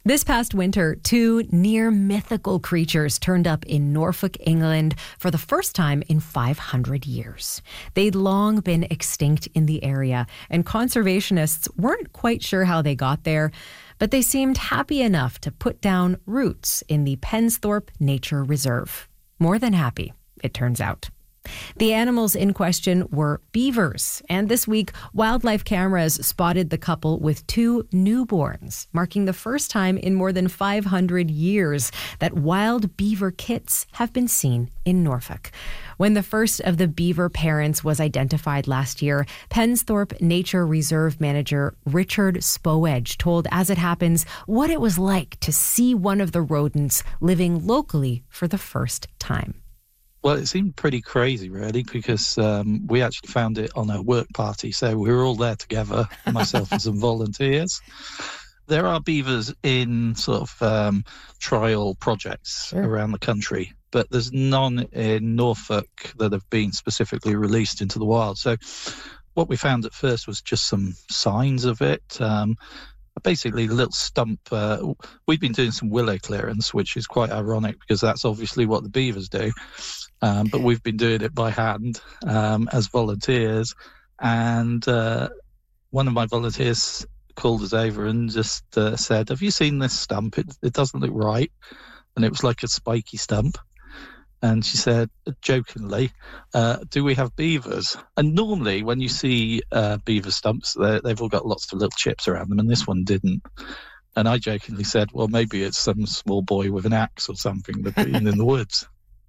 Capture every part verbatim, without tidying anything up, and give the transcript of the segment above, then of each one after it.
This past winter, two near-mythical creatures turned up in Norfolk, England for the first time in five hundred years. They'd long been extinct in the area, and conservationists weren't quite sure how they got there, but they seemed happy enough to put down roots in the Pensthorpe Nature Reserve. More than happy, it turns out. The animals in question were beavers, and this week, wildlife cameras spotted the couple with two newborns, marking the first time in more than five hundred years that wild beaver kits have been seen in Norfolk. When the first of the beaver parents was identified last year, Pensthorpe Nature Reserve manager Richard Spowedge told As It Happens what it was like to see one of the rodents living locally for the first time. Well, it seemed pretty crazy, really, because um, we actually found it on a work party. So we were all there together, myself and some volunteers. There are beavers in sort of um, trial projects sure. around the country, but there's none in Norfolk that have been specifically released into the wild. So what we found at first was just some signs of it. Um, Basically, a little stump. Uh, we've been doing some willow clearance, which is quite ironic because that's obviously what the beavers do. Um, but we've been doing it by hand um, as volunteers. And uh, one of my volunteers called us over and just uh, said, "Have you seen this stump? It, it doesn't look right." And it was like a spiky stump. And she said, jokingly, uh, do we have beavers? And normally when you see uh, beaver stumps, they've all got lots of little chips around them, and this one didn't. And I jokingly said, well, maybe it's some small boy with an axe or something that's been in the woods.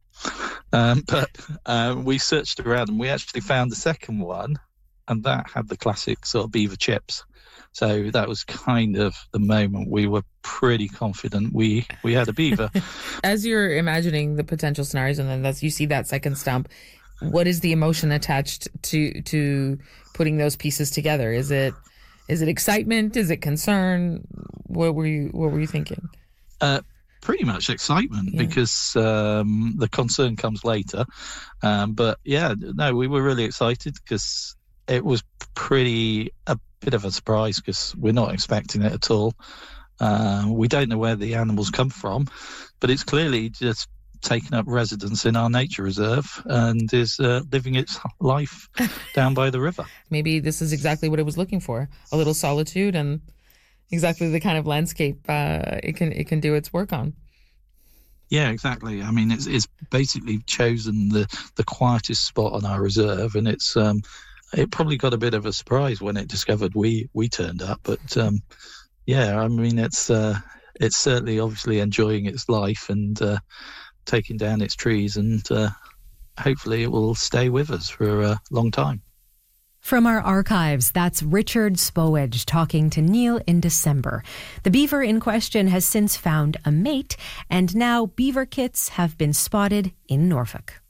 Um, but uh, we searched around and we actually found the second one, and that had the classic sort of beaver chips. So that was kind of the moment we were pretty confident we, we had a beaver. As you're imagining the potential scenarios, and then as you see that second stump, what is the emotion attached to to putting those pieces together? Is it is it excitement? Is it concern? What were you What were you thinking? Uh, pretty much excitement yeah. because um, the concern comes later. Um, but yeah, no, we were really excited because it was pretty a bit of a surprise because we're not expecting it at all. Uh, we don't know where the animals come from, but it's clearly just taken up residence in our nature reserve and is uh, living its life down by the river. Maybe this is exactly what it was looking for, a little solitude and exactly the kind of landscape uh, it can it can do its work on. Yeah, exactly. I mean, it's, it's basically chosen the, the quietest spot on our reserve, and it's um, it probably got a bit of a surprise when it discovered we, we turned up. But um, yeah, I mean, it's uh, it's certainly obviously enjoying its life and uh, taking down its trees, and uh, hopefully it will stay with us for a long time. From our archives, that's Richard Spowedge talking to Neil in December. The beaver in question has since found a mate, and now beaver kits have been spotted in Norfolk.